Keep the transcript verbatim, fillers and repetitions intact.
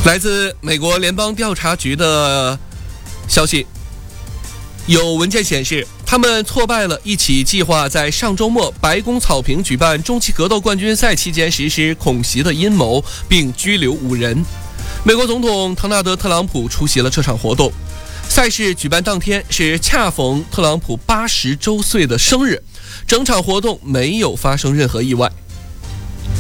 来自美国联邦调查局的消息，有文件显示，他们挫败了一起计划在上周末白宫草坪举办中期格斗冠军赛期间实施恐袭的阴谋，并拘留五人。美国总统唐纳德·特朗普出席了这场活动。赛事举办当天是恰逢特朗普八十周岁的生日，整场活动没有发生任何意外。